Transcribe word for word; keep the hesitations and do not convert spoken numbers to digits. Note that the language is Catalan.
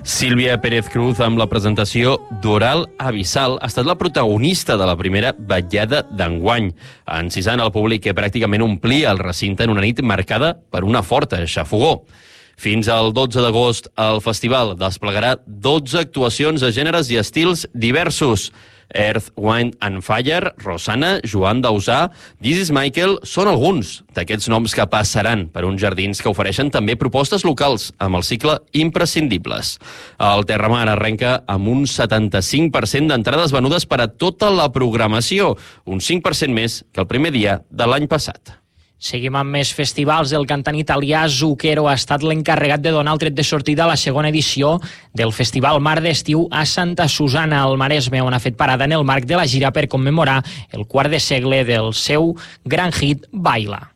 Sílvia Pérez Cruz, amb la presentació d'Oral Abissal, ha estat la protagonista de la primera vetllada d'enguany, encisant al públic que pràcticament omplia el recinte en una nit marcada per una forta xafogor. Fins al dotze d'agost, el festival desplegarà dotze actuacions de gèneres i estils diversos. Earth, Wind and Fire, Rosana, Joan Dausà, This is Michael són alguns d'aquests noms que passaran per uns jardins que ofereixen també propostes locals amb el cicle Imprescindibles. El Terramar arrenca amb un setanta-cinc per cent d'entrades venudes per a tota la programació, un cinc per cent més que el primer dia de l'any passat. Seguim amb més festivals. El cantant italià Zucchero ha estat l'encarregat de donar el tret de sortida a la segona edició del Festival Mar d'Estiu a Santa Susana, al Maresme, on ha fet parada en el marc de la gira per commemorar el quart de segle del seu gran hit Baila.